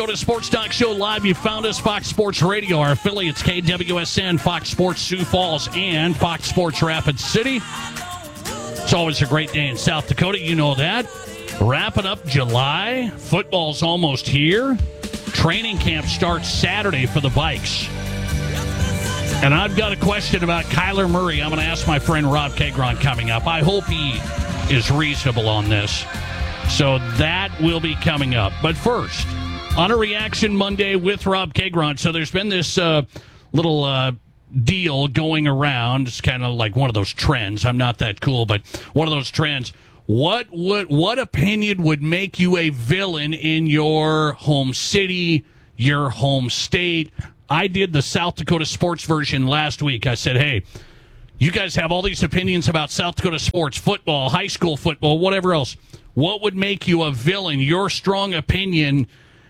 Go to Sports Talk Show Live. You found us, Fox Sports Radio. Our affiliates, KWSN, Fox Sports Sioux Falls, and Fox Sports Rapid City. It's always a great day in South Dakota. You know that. Wrapping up July. Football's almost here. Training camp starts Saturday for the Vikes. And I've got a question about Kyler Murray. I'm going to ask my friend Rob Kegron coming up. I hope he is reasonable on this. So that will be coming up. But first, on a Reaction Monday with Rob Kegron. So there's been this little deal going around. It's kind of like one of those trends. I'm not that cool, but one of those trends. What opinion would make you a villain in your home city, your home state? I did the South Dakota sports version last week. I said, hey, you guys have all these opinions about South Dakota sports, football, high school football, whatever else. What would make you a villain? Your strong opinion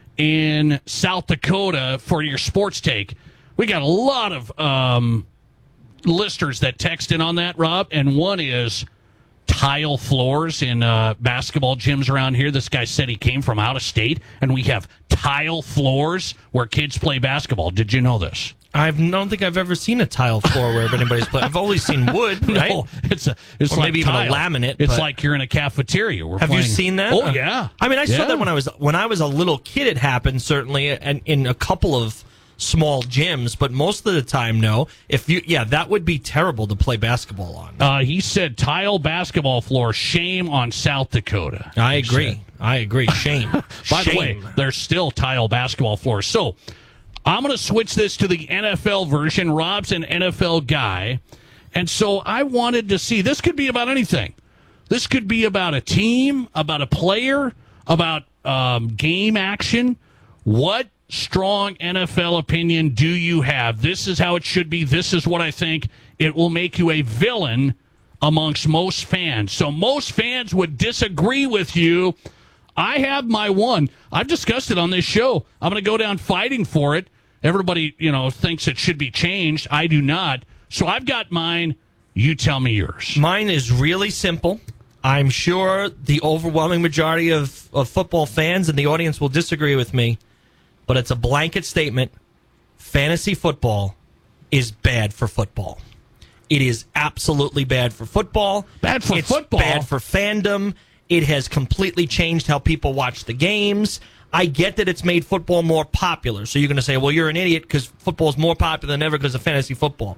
in South Dakota for your sports take. We got a lot of listeners that text in on that, Rob, and one is tile floors in basketball gyms around here. This guy said he came from out of state, and we have tile floors where kids play basketball. Did you know this? I don't think I've ever seen a tile floor where anybody's playing. I've always seen wood, right? No, it's or like maybe even tile. a laminate. It's like you're in a cafeteria. Have you seen that? Oh, yeah. I mean, I saw that when I was a little kid. It happened certainly, and in a couple of small gyms, but most of the time, no. That would be terrible to play basketball on. He said tile basketball floor. Shame on South Dakota. I agree. Shame. By the way, there's still tile basketball floors. So I'm going to switch this to the NFL version. Rob's an NFL guy. And so I wanted to see, this could be about anything. This could be about a team, about a player, about game action. What strong NFL opinion do you have? This is how it should be. This is what I think. It will make you a villain amongst most fans. So most fans would disagree with you. I have my one. I've discussed it on this show. I'm going to go down fighting for it. Everybody, thinks it should be changed. I do not. So I've got mine. You tell me yours. Mine is really simple. I'm sure the overwhelming majority of football fans in the audience will disagree with me, but it's a blanket statement. Fantasy football is bad for football. It is absolutely bad for football. Bad for football? It's bad for fandom. It has completely changed how people watch the games. I get that it's made football more popular. So you're going to say, well, you're an idiot because football is more popular than ever because of fantasy football.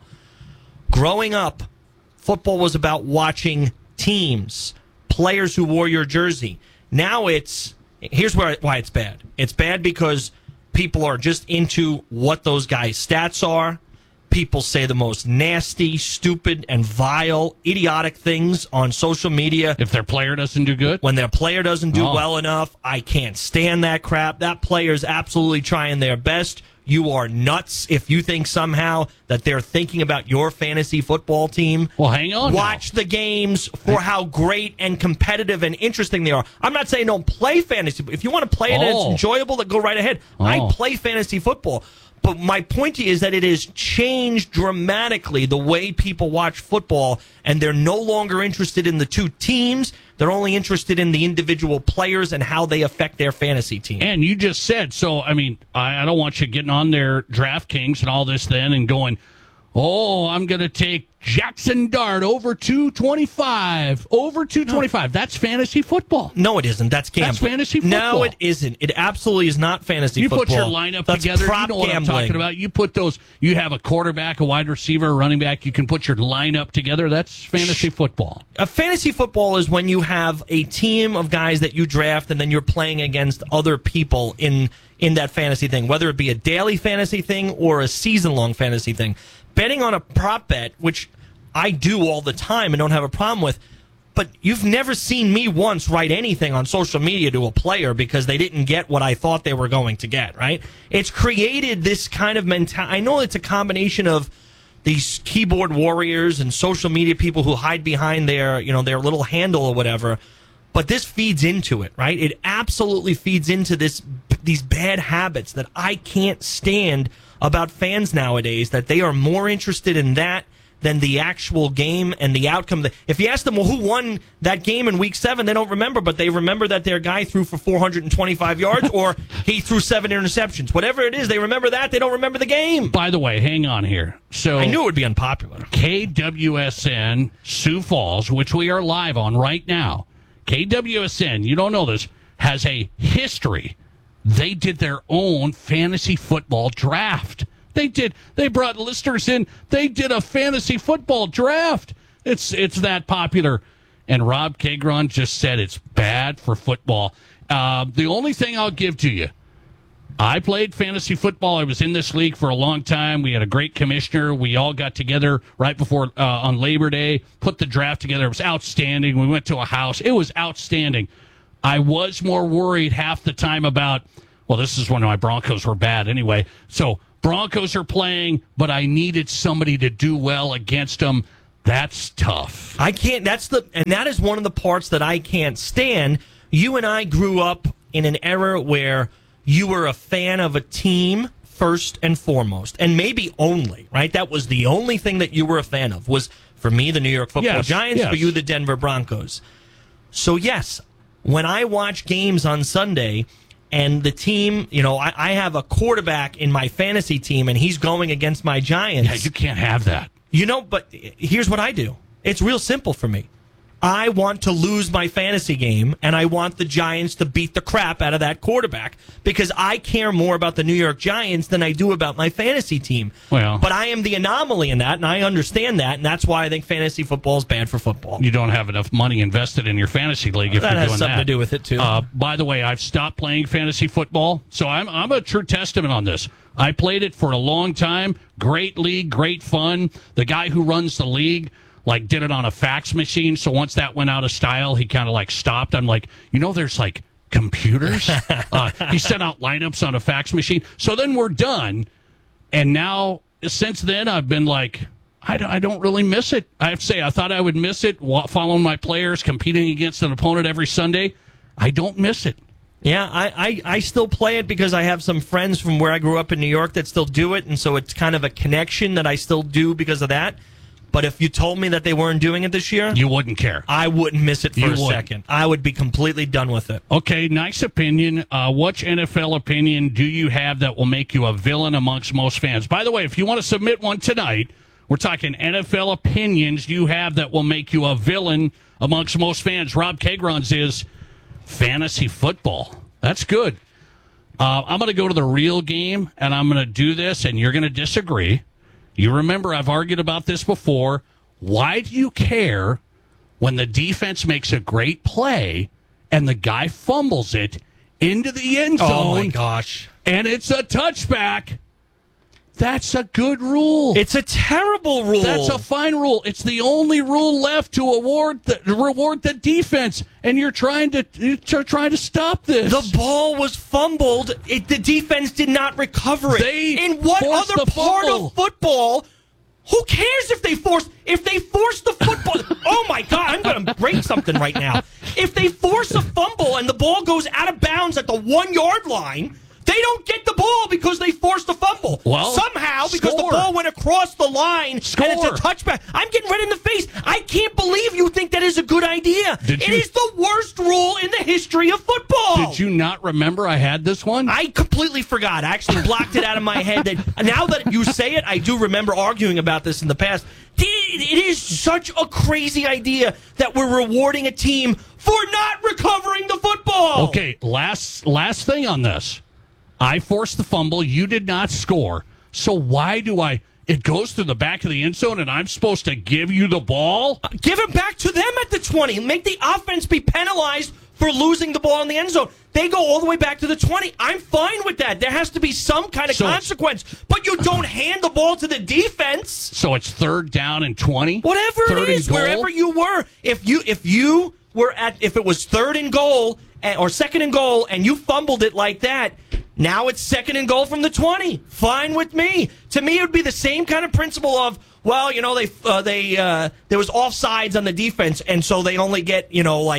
Growing up, football was about watching teams, players who wore your jersey. Now here's why it's bad. It's bad because people are just into what those guys' stats are. People say the most nasty, stupid, and vile, idiotic things on social media. If their player doesn't do good? When their player doesn't do well enough, I can't stand that crap. That player's absolutely trying their best. You are nuts if you think somehow that they're thinking about your fantasy football team. Well, hang on. Watch the games for how great and competitive and interesting they are. I'm not saying don't play fantasy. If you want to play it and it's enjoyable, then go right ahead. I play fantasy football. But my point is that it has changed dramatically the way people watch football, and they're no longer interested in the two teams. They're only interested in the individual players and how they affect their fantasy team. And you just said, so, I mean, I don't want you getting on their DraftKings and all this then and going, I'm going to take Jackson Dart over 225. Over 225. That's fantasy football. No, it isn't. That's gambling. That's fantasy football. No, it isn't. It absolutely is not fantasy football. You put your lineup That's together. Prop You know what gambling. I'm talking about. You put those. You have a quarterback, a wide receiver, a running back. You can put your lineup together. That's fantasy football. A fantasy football is when you have a team of guys that you draft and then you're playing against other people in that fantasy thing, whether it be a daily fantasy thing or a season-long fantasy thing. Betting on a prop bet, which I do all the time and don't have a problem with, but you've never seen me once write anything on social media to a player because they didn't get what I thought they were going to get, right? It's created this kind of mentality. I know it's a combination of these keyboard warriors and social media people who hide behind their little handle or whatever, but this feeds into it, right? It absolutely feeds into these bad habits that I can't stand about fans nowadays, that they are more interested in that than the actual game and the outcome. If you ask them, well, who won that game in Week 7, they don't remember, but they remember that their guy threw for 425 yards or he threw 7 interceptions. Whatever it is, they remember that. They don't remember the game. By the way, hang on here. So I knew it would be unpopular. KWSN Sioux Falls, which we are live on right now, KWSN, you don't know this, has a history. They did their own fantasy football draft. They brought listeners in. They did a fantasy football draft. It's that popular. And Rob Kagron just said it's bad for football. The only thing I'll give to you, I played fantasy football. I was in this league for a long time. We had a great commissioner. We all got together right before on Labor Day, put the draft together. It was outstanding. We went to a house. It was outstanding. I was more worried half the time about, well, this is when my Broncos were bad anyway. So Broncos are playing, but I needed somebody to do well against them. That's tough. I can't. And that is one of the parts that I can't stand. You and I grew up in an era where you were a fan of a team first and foremost, and maybe only, right? That was the only thing that you were a fan of, was, for me, the New York Football Giants, yes. For you, the Denver Broncos. So, yes, when I watch games on Sunday and the team, I have a quarterback in my fantasy team and he's going against my Giants. Yeah, you can't have that. But here's what I do. It's real simple for me. I want to lose my fantasy game, and I want the Giants to beat the crap out of that quarterback because I care more about the New York Giants than I do about my fantasy team. Well, but I am the anomaly in that, and I understand that, and that's why I think fantasy football is bad for football. You don't have enough money invested in your fantasy league if that you're doing has something that. to do with it, too. By the way, I've stopped playing fantasy football, so I'm a true testament on this. I played it for a long time. Great league, great fun. The guy who runs the league did it on a fax machine, so once that went out of style, he kind of stopped. I'm like, there's computers? He sent out lineups on a fax machine. So then we're done, and now, since then, I've been I don't really miss it. I have to say, I thought I would miss it, following my players, competing against an opponent every Sunday. I don't miss it. Yeah, I still play it because I have some friends from where I grew up in New York that still do it, and so it's kind of a connection that I still do because of that. But if you told me that they weren't doing it this year, you wouldn't care. I wouldn't miss it for a second. I would be completely done with it. Okay, nice opinion. What NFL opinion do you have that will make you a villain amongst most fans? By the way, if you want to submit one tonight, we're talking NFL opinions you have that will make you a villain amongst most fans. Rob Kagron's is fantasy football. That's good. I'm going to go to the real game, and I'm going to do this, and you're going to disagree. You remember I've argued about this before. Why do you care when the defense makes a great play and the guy fumbles it into the end zone? Oh, my gosh. And it's a touchback. That's a good rule. It's a terrible rule. That's a fine rule. It's the only rule left to reward the defense, and you're trying to stop this. The ball was fumbled. The defense did not recover it. In what other part of football? Who cares if they force the football? Oh my God, I'm going to break something right now. If they force a fumble and the ball goes out of bounds at the 1 yard line, they don't get the ball because they forced a fumble. Well, somehow, because the ball went across the line and it's a touchback. I'm getting red in the face. I can't believe you think that is a good idea. It is the worst rule in the history of football. Did you not remember I had this one? I completely forgot. I actually blocked it out of my head. Now that you say it, I do remember arguing about this in the past. It is such a crazy idea that we're rewarding a team for not recovering the football. Okay, last thing on this. I forced the fumble. You did not score. So why do I... It goes through the back of the end zone, and I'm supposed to give you the ball? Give it back to them at the 20. Make the offense be penalized for losing the ball in the end zone. They go all the way back to the 20. I'm fine with that. There has to be some kind of consequence. But you don't hand the ball to the defense. So it's 3rd down and 20? Whatever it is, wherever you were. If it was 3rd and goal or 2nd and goal and you fumbled it like that, now it's 2nd and goal from the 20. Fine with me. To me, it would be the same kind of principle of, well, there was offsides on the defense, and so they only get,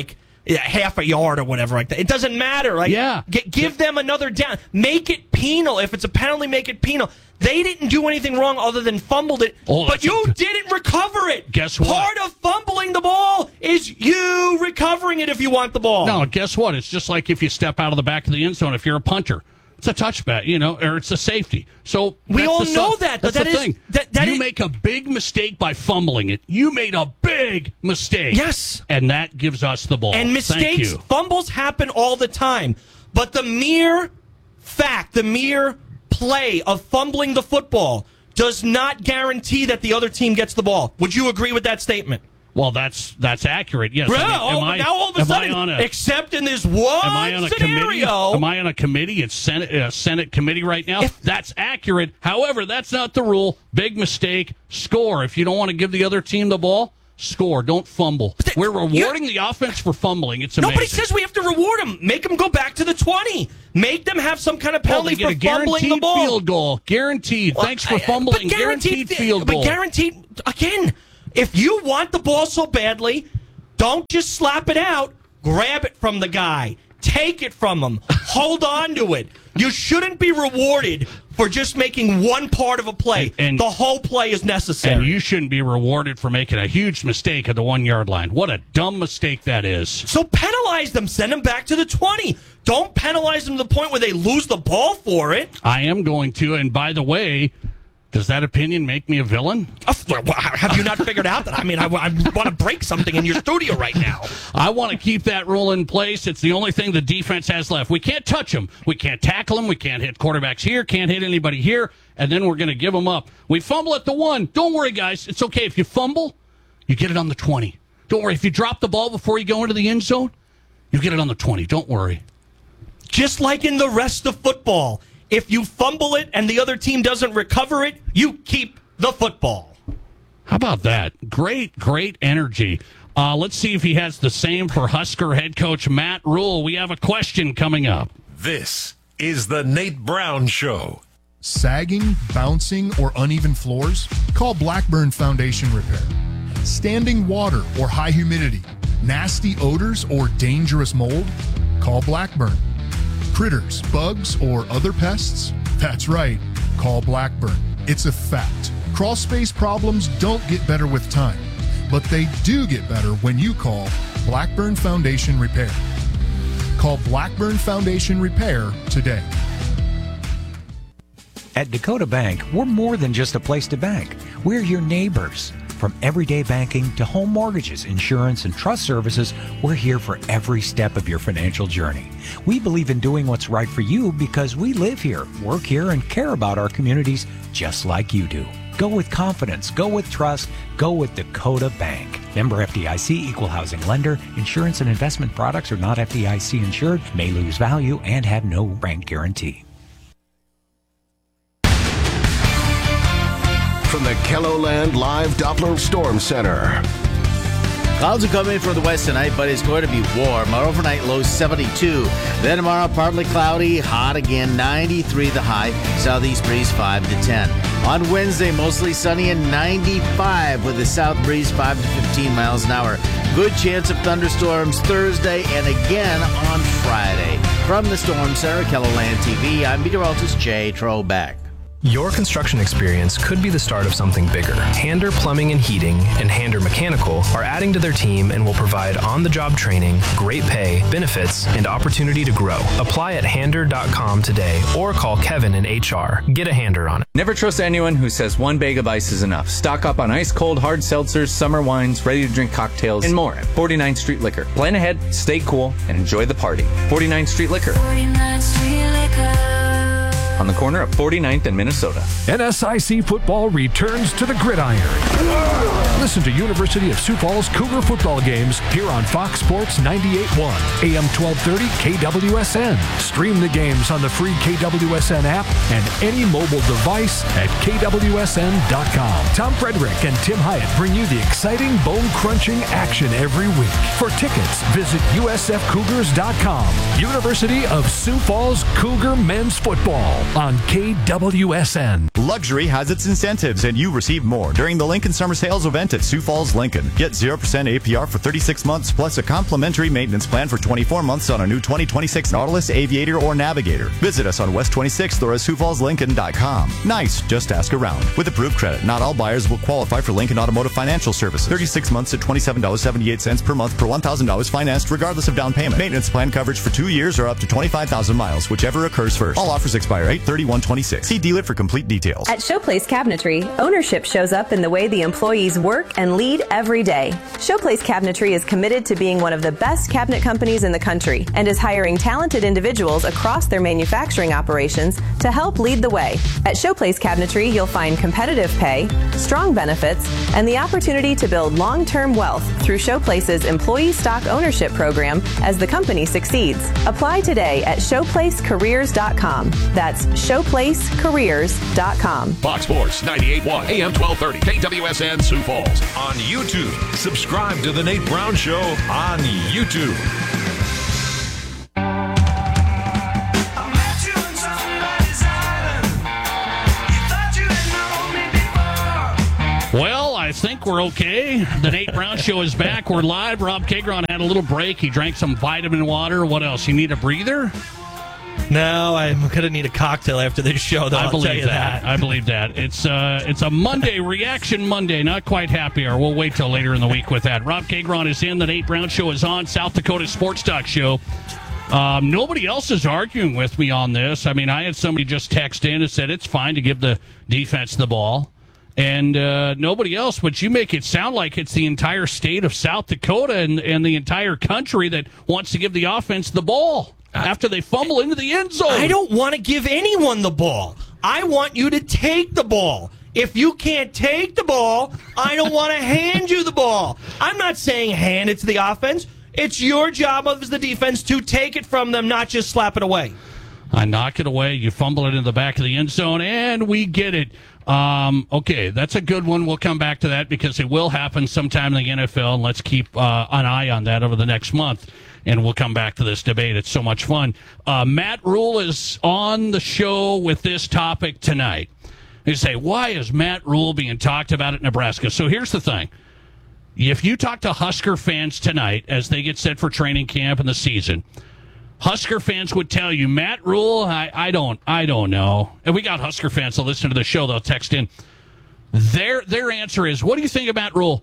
half a yard or whatever like that. It doesn't matter. Like, yeah. Give them another down. Make it penal. If it's a penalty, make it penal. They didn't do anything wrong other than fumbled it, but you didn't recover it. Guess what? Part of fumbling the ball is you recovering it if you want the ball. No, guess what? It's just like if you step out of the back of the end zone if you're a punter. It's a touchback, or it's a safety. So we all know that. That's but the thing. You make a big mistake by fumbling it. You made a big mistake. Yes. And that gives us the ball. And mistakes, fumbles happen all the time. But the mere fact, the mere play of fumbling the football does not guarantee that the other team gets the ball. Would you agree with that statement? Well, that's accurate. Yes. Now all of a sudden, except in this one scenario, am I on a committee? It's Senate committee right now. That's accurate. However, that's not the rule. Big mistake. Score. If you don't want to give the other team the ball, score. Don't fumble. We're rewarding the offense for fumbling. It's amazing. Nobody says we have to reward them. Make them go back to the 20. Make them have some kind of penalty for fumbling the ball. Field goal. Guaranteed. Thanks for fumbling. Guaranteed field goal. But guaranteed, again, if you want the ball so badly, don't just slap it out. Grab it from the guy. Take it from him. Hold on to it. You shouldn't be rewarded for just making one part of a play. And the whole play is necessary. And you shouldn't be rewarded for making a huge mistake at the 1 yard line. What a dumb mistake that is. So penalize them. Send them back to the 20. Don't penalize them to the point where they lose the ball for it. I am going to. And by the way, does that opinion make me a villain? Have you not figured out that? I mean, I want to break something in your studio right now. I want to keep that rule in place. It's the only thing the defense has left. We can't touch them. We can't tackle them. We can't hit quarterbacks here. Can't hit anybody here. And then we're going to give them up. We fumble at the 1. Don't worry, guys. It's okay. If you fumble, you get it on the 20. Don't worry. If you drop the ball before you go into the end zone, you get it on the 20. Don't worry. Just like in the rest of football. If you fumble it and the other team doesn't recover it, you keep the football. How about that? Great energy. Let's see if he has the same for Husker head coach Matt Rhule. We have a question coming up. This is the Nate Brown Show. Sagging, bouncing, or uneven floors? Call Blackburn Foundation Repair. Standing water or high humidity? Nasty odors or dangerous mold? Call Blackburn. Critters, bugs, or other pests? That's right. Call Blackburn. It's a fact. Crawl space problems don't get better with time, but they do get better when you call Blackburn Foundation Repair. Call Blackburn Foundation Repair today. At Dakota Bank, we're more than just a place to bank. We're your neighbors. From everyday banking to home mortgages, insurance, and trust services, we're here for every step of your financial journey. We believe in doing what's right for you because we live here, work here, and care about our communities just like you do. Go with confidence. Go with trust. Go with Dakota Bank. Member FDIC, equal housing lender. Insurance and investment products are not FDIC insured, may lose value, and have no bank guarantee. From the KELOLAND Live Doppler Storm Center. Clouds will come in for the west tonight, but it's going to be warm. Our overnight low 72. Then tomorrow, partly cloudy, hot again, 93 the high. Southeast breeze 5 to 10. On Wednesday, mostly sunny and 95 with a south breeze 5 to 15 miles an hour. Good chance of thunderstorms Thursday and again on Friday. From the Storm Center, KELOLAND TV, I'm meteorologist Jay Trobeck. Your construction experience could be the start of something bigger. Hander Plumbing and Heating and Hander Mechanical are adding to their team and will provide on-the-job training, great pay, benefits, and opportunity to grow. Apply at hander.com today or call Kevin in HR. Get a Hander on it. Never trust anyone who says one bag of ice is enough. Stock up on ice-cold hard seltzers, summer wines, ready-to-drink cocktails, and more at 49th Street Liquor. Plan ahead, stay cool, and enjoy the party. 49th Street Liquor. 49th Street Liquor. On the corner of 49th and Minnesota. NSIC football returns to the gridiron. Listen to University of Sioux Falls Cougar football games here on Fox Sports 98.1, AM 1230 KWSN. Stream the games on the free KWSN app and any mobile device at KWSN.com. Tom Frederick and Tim Hyatt bring you the exciting, bone-crunching action every week. For tickets, visit USFCougars.com. University of Sioux Falls Cougar men's football. on KWSN. Luxury has its incentives, and you receive more during the Lincoln Summer Sales event at Sioux Falls, Lincoln. Get 0% APR for 36 months, plus a complimentary maintenance plan for 24 months on a new 2026 Nautilus, Aviator, or Navigator. Visit us on West 26th or at SiouxFallsLincoln.com. Nice, just ask around. With approved credit, not all buyers will qualify for Lincoln Automotive Financial Services. 36 months at $27.78 per month per $1,000 financed, regardless of down payment. Maintenance plan coverage for 2 years or up to 25,000 miles, whichever occurs first. All offers expire 8/31/26. See dealer for complete details. At Showplace Cabinetry, ownership shows up in the way the employees work and lead every day. Showplace Cabinetry is committed to being one of the best cabinet companies in the country and is hiring talented individuals across their manufacturing operations to help lead the way. At Showplace Cabinetry, you'll find competitive pay, strong benefits, and the opportunity to build long-term wealth through Showplace's employee stock ownership program as the company succeeds. Apply today at showplacecareers.com. That's showplacecareers.com. Fox Sports 98.1 AM 1230 KWSN Sioux Falls. On YouTube, subscribe to The Nate Brown Show on YouTube. Well, I think we're okay. The Nate Brown Show is back. We're live. Rob Kagron had a little break. He drank some vitamin water. What else? You need a breather? No, I'm going to need a cocktail after this show, though. I I'll tell believe you that. I believe that. It's a Monday, Reaction Monday. Not quite happy hour. We'll wait till later in the week with that. Rob Kagron is in. The Nate Brown Show is on. South Dakota Sports Talk Show. Nobody else is arguing with me on this. I mean, I had somebody just text in and said it's fine to give the defense the ball. And nobody else, but you make it sound like it's the entire state of South Dakota and the entire country that wants to give the offense the ball after they fumble into the end zone. I don't want to give anyone the ball. I want you to take the ball. If you can't take the ball, I don't want to hand you the ball. I'm not saying hand it to the offense. It's your job as the defense to take it from them, not just slap it away. I knock it away. You fumble it in the back of the end zone, and we get it. Okay, that's a good one. We'll come back to that because it will happen sometime in the NFL, and let's keep an eye on that over the next month, and we'll come back to this debate. It's so much fun. Matt Rule is on the show with this topic tonight. You say, why is Matt Rule being talked about at Nebraska? So here's the thing. If you talk to Husker fans tonight as they get set for training camp and the season, Husker fans would tell you, Matt Rule, I don't know. And we got Husker fans that listen to the show. They'll text in. Their answer is, what do you think of Matt Rule?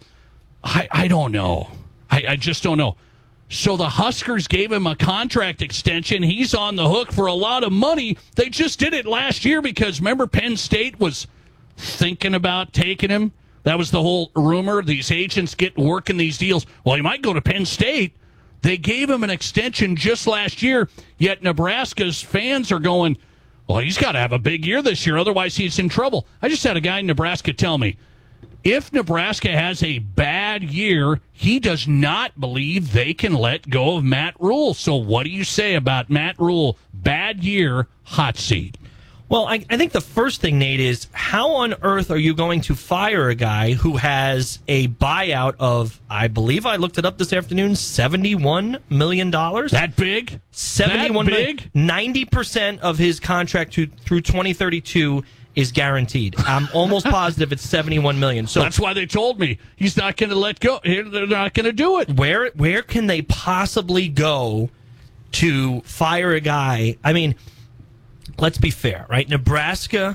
I don't know. I just don't know. So the Huskers gave him a contract extension. He's on the hook for a lot of money. They just did it last year because, remember, Penn State was thinking about taking him? That was the whole rumor. These agents get working these deals. Well, he might go to Penn State. They gave him an extension just last year, yet Nebraska's fans are going, well, he's got to have a big year this year, otherwise he's in trouble. I just had a guy in Nebraska tell me, if Nebraska has a bad year, he does not believe they can let go of Matt Rule. So what do you say about Matt Rule, bad year, hot seat? Well, I think the first thing, Nate, is how on earth are you going to fire a guy who has a buyout of, I believe I looked it up this afternoon, $71 million? That big? $71 million. 90% of his contract through 2032 is guaranteed. I'm almost positive it's $71 million. So that's why they told me he's not going to let go. They're not going to do it. Where can they possibly go to fire a guy? I mean, let's be fair, right? Nebraska,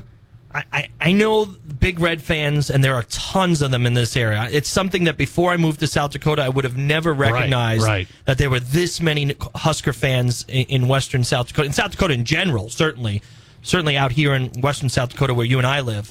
I know Big Red fans, and there are tons of them in this area. It's something that before I moved to South Dakota, I would have never recognized that there were this many Husker fans in western South Dakota. In South Dakota in general, certainly out here in western South Dakota where you and I live.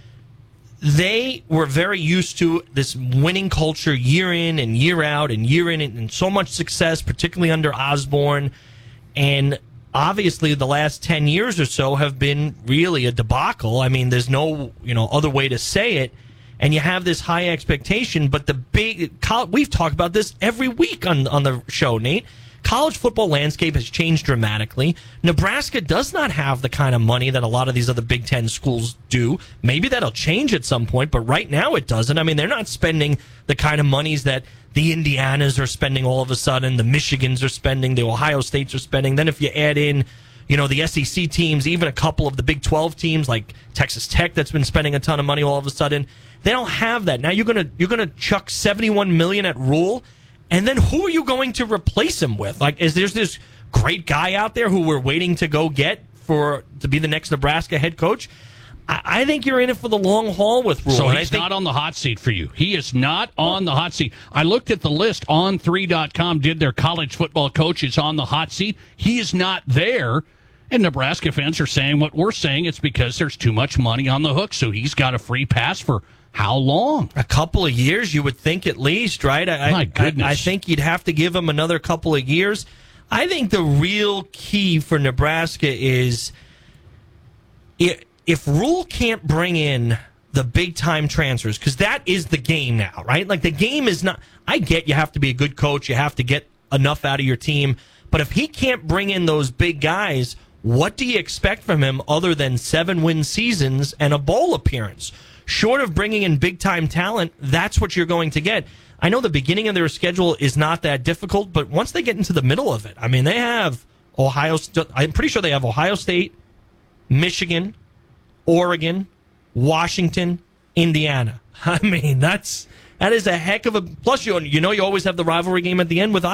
They were very used to this winning culture year in and year out and so much success, particularly under Osborne. And obviously, the last 10 years or so have been really a debacle. I mean, there's no other way to say it. And you have this high expectation, but we've talked about this every week on the show, Nate. College football landscape has changed dramatically. Nebraska does not have the kind of money that a lot of these other Big Ten schools do. Maybe that'll change at some point, but right now it doesn't. I mean, they're not spending the kind of monies that the Indianas are spending all of a sudden, the Michigans are spending, the Ohio States are spending. Then if you add in, the SEC teams, even a couple of the Big 12 teams like Texas Tech that's been spending a ton of money all of a sudden. They don't have that. Now you're gonna chuck $71 million at Rule, and then who are you going to replace him with? Like, is there's this great guy out there who we're waiting to go get to be the next Nebraska head coach? I think you're in it for the long haul with Rule. So he's not on the hot seat for you. He is not on the hot seat. I looked at the list on 3.com, did their college football coaches on the hot seat. He is not there. And Nebraska fans are saying what we're saying. It's because there's too much money on the hook. So he's got a free pass for how long? A couple of years, you would think at least, right? My goodness. I think you'd have to give him another couple of years. I think the real key for Nebraska is if Rule can't bring in the big-time transfers, because that is the game now, right? Like, the game is not... I get you have to be a good coach. You have to get enough out of your team. But if he can't bring in those big guys, what do you expect from him other than 7-win seasons and a bowl appearance? Short of bringing in big-time talent, that's what you're going to get. I know the beginning of their schedule is not that difficult, but once they get into the middle of it, I mean, they have I'm pretty sure they have Ohio State, Michigan, Oregon, Washington, Indiana. I mean, that is a heck of a... Plus, you always have the rivalry game at the end with